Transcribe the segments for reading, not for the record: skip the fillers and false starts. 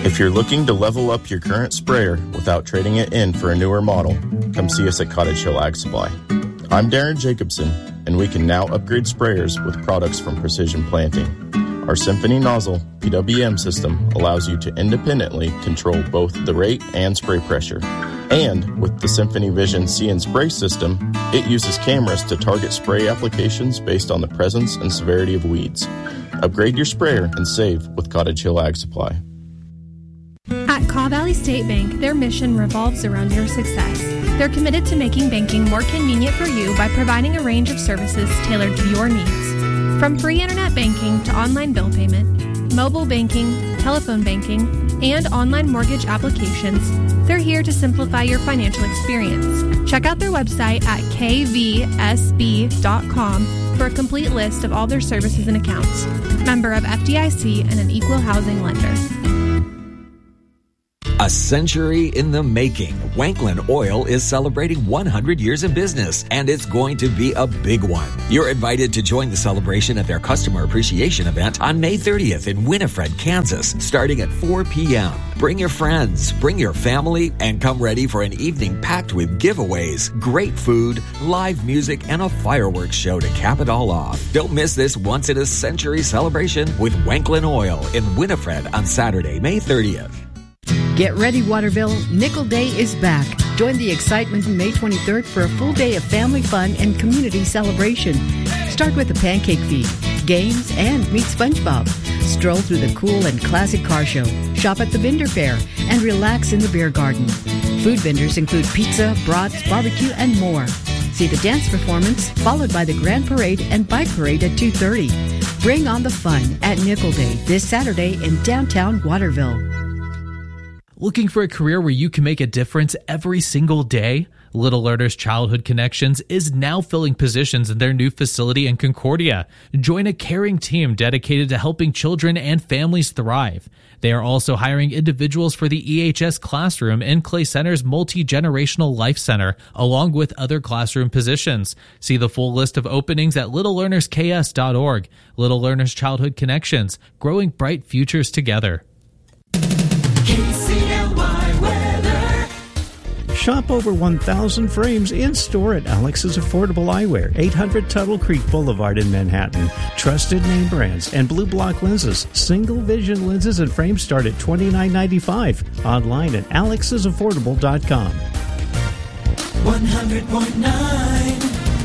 If you're looking to level up your current sprayer without trading it in for a newer model, come see us at Cottage Hill Ag Supply. I'm Darren Jacobson, and we can now upgrade sprayers with products from Precision Planting. Our Symphony Nozzle PWM system allows you to independently control both the rate and spray pressure. And with the Symphony Vision See and Spray system, it uses cameras to target spray applications based on the presence and severity of weeds. Upgrade your sprayer and save with Cottage Hill Ag Supply. At Kaw Valley State Bank, their mission revolves around your success. They're committed to making banking more convenient for you by providing a range of services tailored to your needs. From free internet banking to online bill payment, mobile banking, telephone banking, and online mortgage applications, they're here to simplify your financial experience. Check out their website at kvsb.com for a complete list of all their services and accounts. Member of FDIC and an equal housing lender. A century in the making. Wanklyn Oil is celebrating 100 years in business, and it's going to be a big one. You're invited to join the celebration at their Customer Appreciation event on May 30th in Winifred, Kansas, starting at 4 p.m. Bring your friends, bring your family, and come ready for an evening packed with giveaways, great food, live music, and a fireworks show to cap it all off. Don't miss this once-in-a-century celebration with Wanklyn Oil in Winifred on Saturday, May 30th. Get ready, Waterville. Nickel Day is back. Join the excitement on May 23rd for a full day of family fun and community celebration. Start with a pancake feed, games, and meet SpongeBob. Stroll through the cool and classic car show, shop at the vendor fair, and relax in the beer garden. Food vendors include pizza, brats, barbecue, and more. See the dance performance, followed by the grand parade and bike parade at 2:30. Bring on the fun at Nickel Day this Saturday in downtown Waterville. Looking for a career where you can make a difference every single day? Little Learners Childhood Connections is now filling positions in their new facility in Concordia. Join a caring team dedicated to helping children and families thrive. They are also hiring individuals for the EHS classroom in Clay Center's Multi-Generational Life Center, along with other classroom positions. See the full list of openings at littlelearnersks.org. Little Learners Childhood Connections, growing bright futures together. Shop over 1,000 frames in-store at Alex's Affordable Eyewear, 800 Tuttle Creek Boulevard in Manhattan. Trusted name brands and Blue Block lenses. Single vision lenses and frames start at $29.95. Online at alexsaffordable.com. 100.9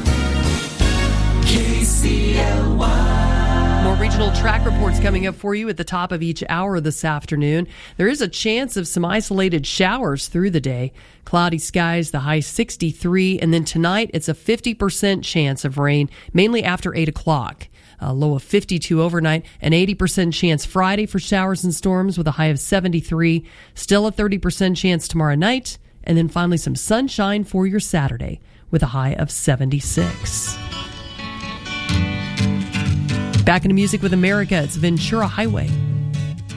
KCLY. More regional track reports coming up for you at the top of each hour this afternoon. There is a chance of some isolated showers through the day. Cloudy skies, the high 63. And then tonight, it's a 50% chance of rain, mainly after 8 o'clock. A low of 52 overnight, an 80% chance Friday for showers and storms with a high of 73. Still a 30% chance tomorrow night. And then finally some sunshine for your Saturday with a high of 76. Back into music with America, it's Ventura Highway.